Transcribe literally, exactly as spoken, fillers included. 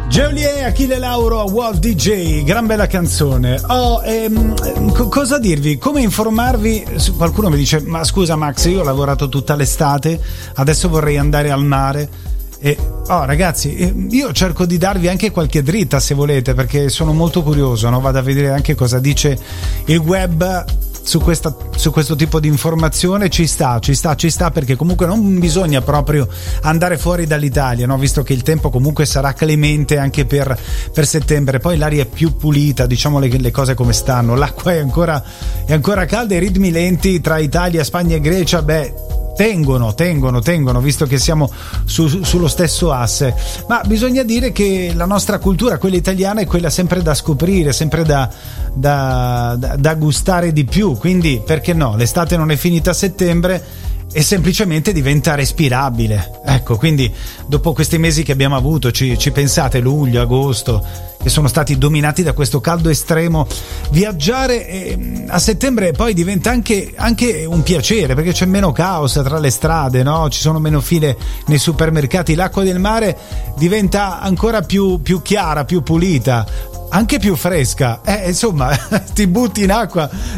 Geolier, Achille Lauro, Wolf D J, gran bella canzone. Oh, ehm, co- cosa dirvi? Come informarvi? Qualcuno mi dice: ma scusa Max, io ho lavorato tutta l'estate, adesso vorrei andare al mare. E oh ragazzi, io cerco di darvi anche qualche dritta se volete, perché sono molto curioso, no? Vado a vedere anche cosa dice il web su questa, su questo tipo di informazione. Ci sta, ci sta, ci sta, perché comunque non bisogna proprio andare fuori dall'Italia, no? Visto che il tempo comunque sarà clemente anche per, per settembre, poi l'aria è più pulita, diciamo le, le cose come stanno, l'acqua è ancora, è ancora calda, i ritmi lenti tra Italia, Spagna e Grecia, beh, tengono, tengono, tengono, visto che siamo su, sullo stesso asse. Ma bisogna dire che la nostra cultura, quella italiana, è quella sempre da scoprire, sempre da, da, da, da gustare di più. Quindi perché no? L'estate non è finita a settembre e semplicemente diventa respirabile. Ecco, quindi dopo questi mesi che abbiamo avuto, ci, ci pensate, luglio, agosto, che sono stati dominati da questo caldo estremo, viaggiare eh, a settembre poi diventa anche, anche un piacere, perché c'è meno caos tra le strade, no? Ci sono meno file nei supermercati, l'acqua del mare diventa ancora più, più chiara, più pulita, anche più fresca, eh, insomma ti butti in acqua